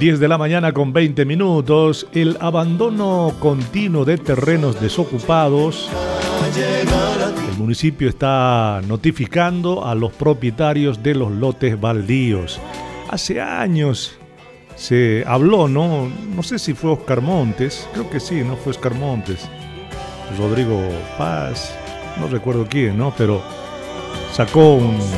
10 de la mañana con 20 minutos. El abandono continuo de terrenos desocupados. El municipio está notificando a los propietarios de los lotes baldíos. Hace años se habló, ¿no? No sé si fue Oscar Montes, creo que sí, no fue Oscar Montes. Rodrigo Paz, no recuerdo quién, ¿no? Pero sacó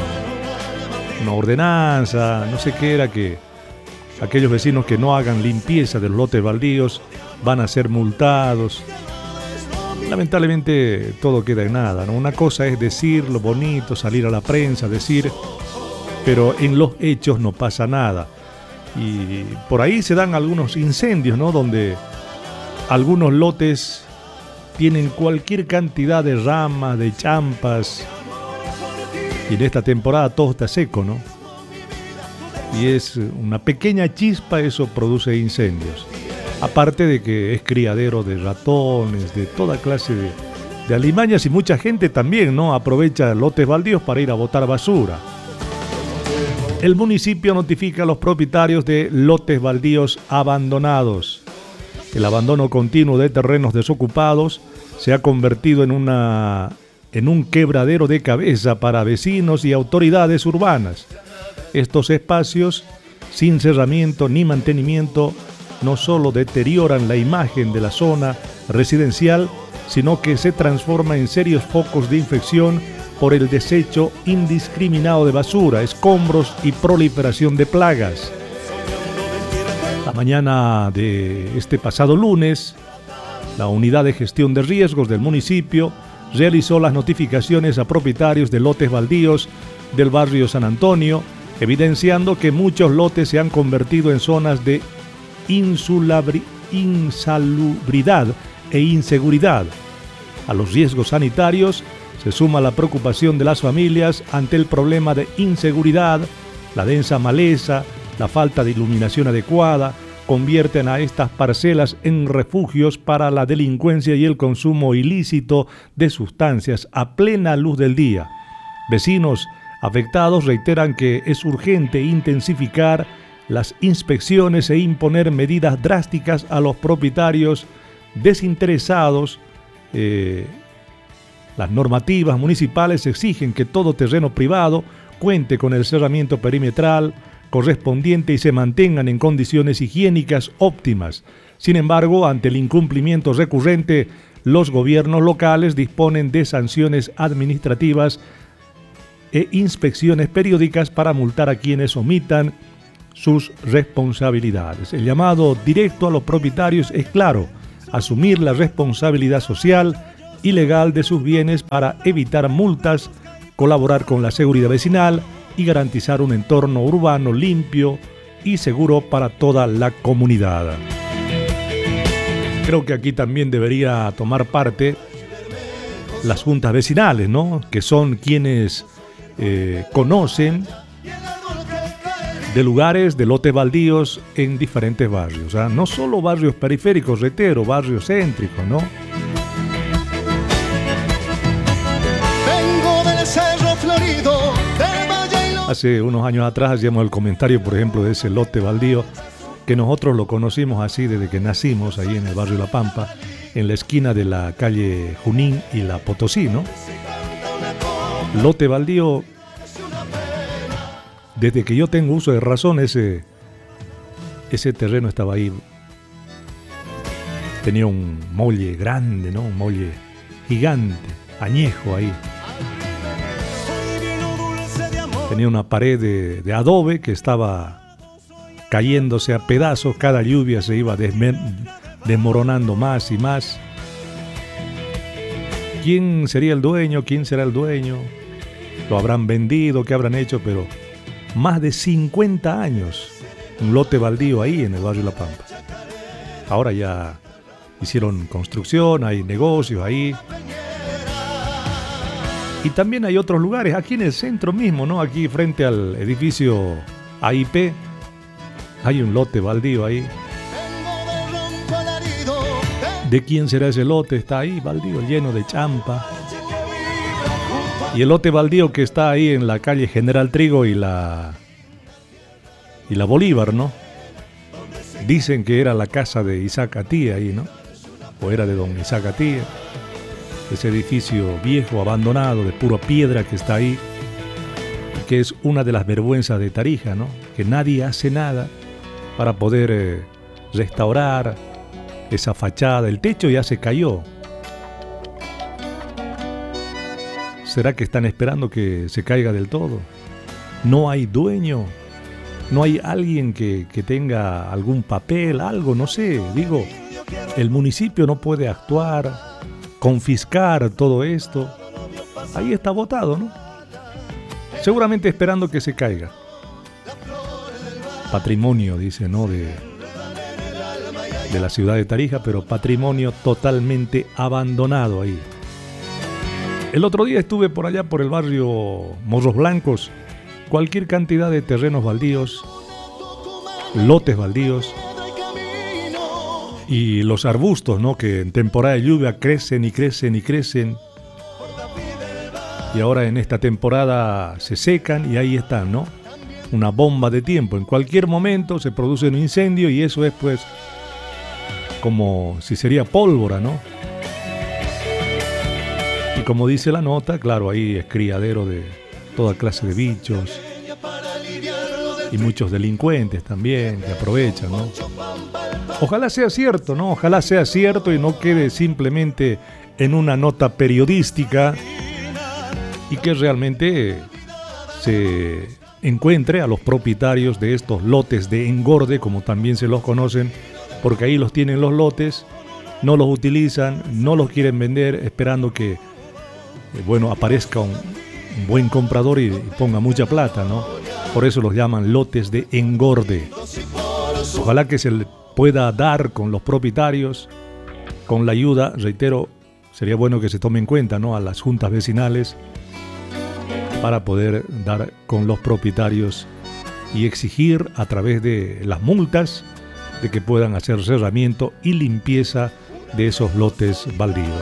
una ordenanza, no sé qué era, que aquellos vecinos que no hagan limpieza de los lotes baldíos van a ser multados. Lamentablemente todo queda en nada, ¿no? Una cosa es decir lo bonito, salir a la prensa, decir, pero en los hechos no pasa nada. Y por ahí se dan algunos incendios, ¿no? Donde algunos lotes tienen cualquier cantidad de ramas, de champas. Y en esta temporada todo está seco, ¿no? Y es una pequeña chispa, eso produce incendios. Aparte de que es criadero de ratones, de toda clase de alimañas, y mucha gente también, ¿no? Aprovecha lotes baldíos para ir a botar basura. El municipio notifica a los propietarios de lotes baldíos abandonados. El abandono continuo de terrenos desocupados se ha convertido en un quebradero de cabeza para vecinos y autoridades urbanas. Estos espacios, sin cerramiento ni mantenimiento, no solo deterioran la imagen de la zona residencial, sino que se transforma en serios focos de infección por el desecho indiscriminado de basura, escombros y proliferación de plagas. La mañana de este pasado lunes, la Unidad de Gestión de Riesgos del municipio realizó las notificaciones a propietarios de lotes baldíos del barrio San Antonio, evidenciando que muchos lotes se han convertido en zonas de insalubridad e inseguridad. A los riesgos sanitarios se suma la preocupación de las familias ante el problema de inseguridad. La densa maleza, la falta de iluminación adecuada, convierten a estas parcelas en refugios para la delincuencia y el consumo ilícito de sustancias a plena luz del día. Vecinos afectados reiteran que es urgente intensificar las inspecciones e imponer medidas drásticas a los propietarios desinteresados. Las normativas municipales exigen que todo terreno privado cuente con el cerramiento perimetral correspondiente y se mantengan en condiciones higiénicas óptimas. Sin embargo, ante el incumplimiento recurrente, los gobiernos locales disponen de sanciones administrativas e inspecciones periódicas para multar a quienes omitan sus responsabilidades. El llamado directo a los propietarios es claro: asumir la responsabilidad social y legal de sus bienes para evitar multas, colaborar con la seguridad vecinal y garantizar un entorno urbano limpio y seguro para toda la comunidad. Creo que aquí también debería tomar parte las juntas vecinales, ¿no? Que son quienes conocen de lugares, de lotes baldíos en diferentes barrios, ¿ah? No solo barrios periféricos, reitero, barrios céntricos, ¿no? Vengo del Cerro Florido, del Valle y Hace unos años atrás hacíamos el comentario, por ejemplo, de ese lote baldío, que nosotros lo conocimos así desde que nacimos, ahí en el barrio La Pampa, en la esquina de la calle Junín y la Potosí, ¿no? Lote baldío, desde que yo tengo uso de razón, ese terreno estaba ahí. Tenía un molle grande, ¿no? Un molle gigante, añejo ahí. Tenía una pared de adobe que estaba cayéndose a pedazos. Cada lluvia se iba desmoronando más y más. ¿Quién sería el dueño? ¿Quién será el dueño? ¿Lo habrán vendido? ¿Qué habrán hecho? Pero más de 50 años un lote baldío ahí en el barrio La Pampa. Ahora ya hicieron construcción, hay negocios ahí. Y también hay otros lugares, aquí en el centro mismo, ¿no? Aquí frente al edificio AIP, hay un lote baldío ahí. ¿De quién será ese lote? Está ahí, baldío, lleno de champa. Y el lote baldío que está ahí en la calle General Trigo y la Bolívar, ¿no? Dicen que era la casa de Isaac Atía ahí, ¿no? O era de don Isaac Atía. Ese edificio viejo, abandonado, de pura piedra que está ahí, que es una de las vergüenzas de Tarija, ¿no? Que nadie hace nada para poder restaurar esa fachada. El techo ya se cayó. ¿Será que están esperando que se caiga del todo? No hay dueño, no hay alguien que tenga algún papel, algo, no sé. Digo, el municipio no puede actuar, confiscar todo esto. Ahí está botado, ¿no? Seguramente esperando que se caiga. Patrimonio, dice, ¿no? De la ciudad de Tarija, pero patrimonio totalmente abandonado ahí. El otro día estuve por allá, por el barrio Morros Blancos. Cualquier cantidad de terrenos baldíos, lotes baldíos y los arbustos, ¿no? Que en temporada de lluvia crecen y crecen y crecen. Y ahora en esta temporada se secan y ahí están, ¿no? Una bomba de tiempo. En cualquier momento se produce un incendio y eso es, pues, como si sería pólvora, ¿no? Y como dice la nota, claro, ahí es criadero de toda clase de bichos y muchos delincuentes también que aprovechan, ¿no? Ojalá sea cierto, ¿no? Ojalá sea cierto y no quede simplemente en una nota periodística y que realmente se encuentre a los propietarios de estos lotes de engorde, como también se los conocen, porque ahí los tienen los lotes, no los utilizan, no los quieren vender, esperando que, aparezca un buen comprador y ponga mucha plata, ¿no? Por eso los llaman lotes de engorde. Ojalá que se le pueda dar con los propietarios, con la ayuda, reitero, sería bueno que se tome en cuenta, ¿no? A las juntas vecinales para poder dar con los propietarios y exigir a través de las multas de que puedan hacer cerramiento y limpieza de esos lotes baldíos.